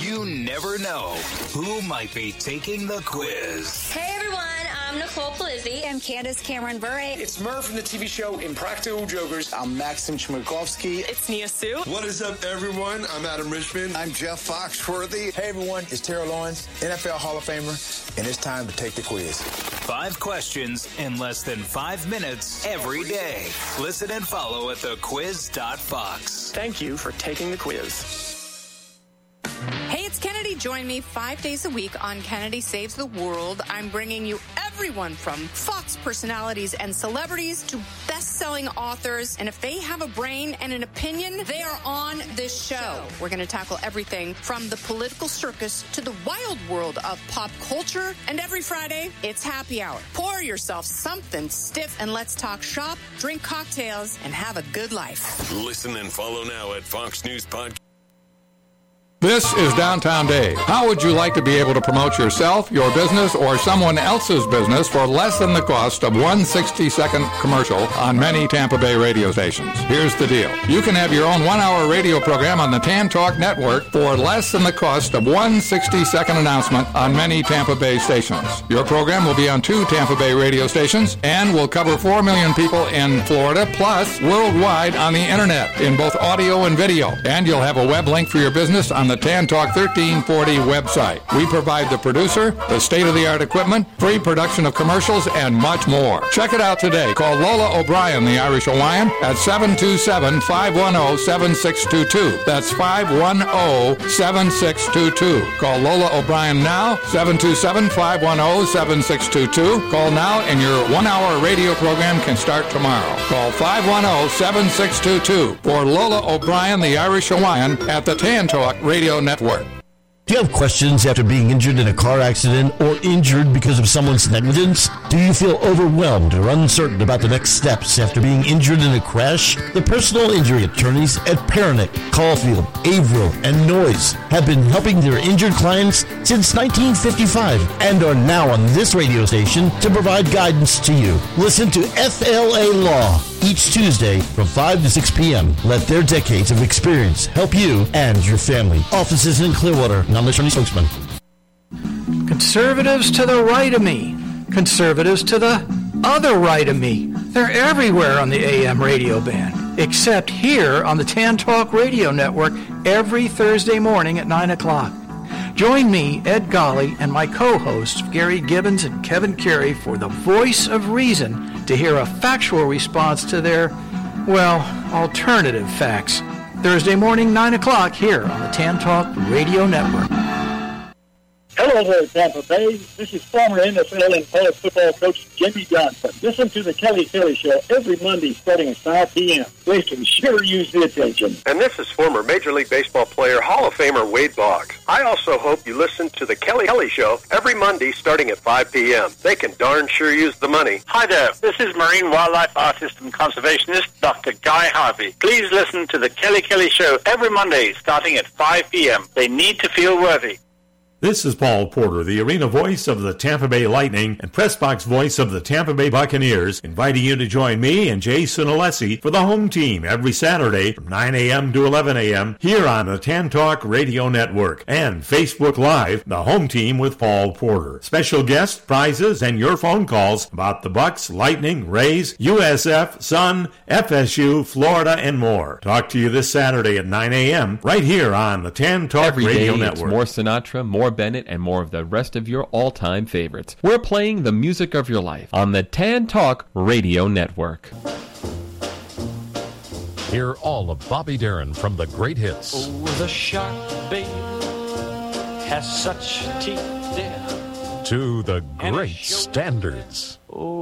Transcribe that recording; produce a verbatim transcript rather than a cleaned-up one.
You never know who might be taking the quiz. Hey everyone, I'm Nicole Polizzi. I'm Candace Cameron Bure. It's Murph from the T V show Impractical Jokers. I'm Maxim Chmerkovsky. It's Nia Sue. What is up, everyone? I'm Adam Richmond. I'm Jeff Foxworthy. Hey everyone, it's Terrell Lawrence, N F L Hall of Famer, and it's time to take the quiz. Five questions in less than five minutes every day. Listen and follow at the quiz dot fox. Thank you for taking the quiz. Hey, it's Kennedy. Join me five days a week on Kennedy Saves the World. I'm bringing you everyone from Fox personalities and celebrities to best-selling authors. And if they have a brain and an opinion, they are on this show. We're going to tackle everything from the political circus to the wild world of pop culture. And every Friday, it's happy hour. Pour yourself something stiff and let's talk shop, drink cocktails, and have a good life. Listen and follow now at Fox News Podcast. This is Downtown Dave. How would you like to be able to promote yourself, your business, or someone else's business for less than the cost of one sixty-second commercial on many Tampa Bay radio stations? Here's the deal. You can have your own one-hour radio program on the Tan Talk Network for less than the cost of one sixty-second announcement on many Tampa Bay stations. Your program will be on two Tampa Bay radio stations and will cover four million people in Florida, plus worldwide on the Internet in both audio and video. And you'll have a web link for your business on the Tan Talk thirteen forty website. We provide the producer, the state-of-the-art equipment, free production of commercials, and much more. Check it out today. Call Lola O'Brien, the Irish Hawaiian, at seven two seven, five one zero, seven six two two. That's five one zero, seven six two two. Call Lola O'Brien now, seven two seven, five one zero, seven six two two. Call now and your one-hour radio program can start tomorrow. Call five one zero, seven six two two for Lola O'Brien, the Irish Hawaiian, at the Tan Talk Radio Network. Do you have questions after being injured in a car accident or injured because of someone's negligence? Do you feel overwhelmed or uncertain about the next steps after being injured in a crash? The personal injury attorneys at Peronic, Caulfield, Averill, and Noyes have been helping their injured clients since nineteen fifty-five and are now on this radio station to provide guidance to you. Listen to F L A Law each Tuesday from five to six p.m. Let their decades of experience help you and your family. Offices in Clearwater. Non-attorney spokesman. Conservatives to the right of me. Conservatives to the other right of me. They're everywhere on the A M radio band, except here on the Tan Talk Radio Network every Thursday morning at nine o'clock. Join me, Ed Golly, and my co-hosts, Gary Gibbons and Kevin Curry, for the Voice of Reason to hear a factual response to their, well, alternative facts. Thursday morning, nine o'clock, here on the Tan Talk Radio Network. Hello there, Tampa Bay. This is former N F L and college football coach Jimmy Johnson. Listen to the Kelly Kelly Show every Monday starting at five p.m. They can sure use the attention. And this is former Major League Baseball player, Hall of Famer Wade Boggs. I also hope you listen to the Kelly Kelly Show every Monday starting at five p.m. They can darn sure use the money. Hi there. This is marine wildlife artist and conservationist Doctor Guy Harvey. Please listen to the Kelly Kelly Show every Monday starting at five p.m. They need to feel worthy. This is Paul Porter, the arena voice of the Tampa Bay Lightning and press box voice of the Tampa Bay Buccaneers, inviting you to join me and Jason Alessi for the home team every Saturday from nine a.m. to eleven a.m. here on the Tan Talk Radio Network and Facebook Live, the home team with Paul Porter. Special guests, prizes, and your phone calls about the Bucs, Lightning, Rays, U S F, Sun, F S U, Florida, and more. Talk to you this Saturday at nine a.m. right here on the Tan Talk every Radio day Network. It's more Sinatra, more Bennett, and more of the rest of your all-time favorites. We're playing the music of your life on the Tan Talk Radio Network. Hear all of Bobby Darin from the great hits. Oh, the shark, babe, has such teeth there. To the great standards. Oh.